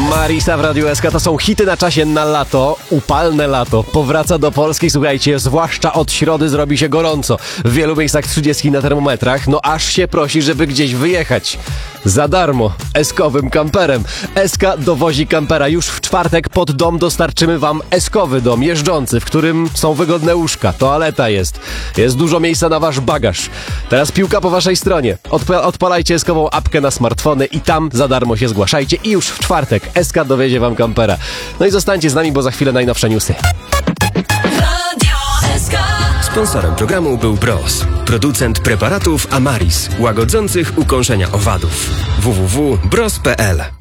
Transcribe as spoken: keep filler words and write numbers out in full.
Marisa w Radiu S K. To są hity na czasie na lato. Upalne lato powraca do Polski. Słuchajcie, zwłaszcza od środy zrobi się gorąco. W wielu miejscach trzydzieści na termometrach. No aż się prosi, żeby gdzieś wyjechać. Za darmo. S-kowym kamperem. S K dowozi kampera. Już w czwartek pod dom dostarczymy wam S-kowy dom jeżdżący, w którym są wygodne łóżka, toaleta jest. Jest dużo miejsca na wasz bagaż. Teraz piłka po waszej stronie. Odpa- odpalajcie S-kową apkę na smartfony i tam za darmo się zgłaszajcie. I już w czwartek S K dowiezie wam kampera. No i zostańcie z nami, bo za chwilę najnowsze newsy. Sponsorem programu był Bros, producent preparatów Amaris, łagodzących ukąszenia owadów. w w w kropka bros kropka p l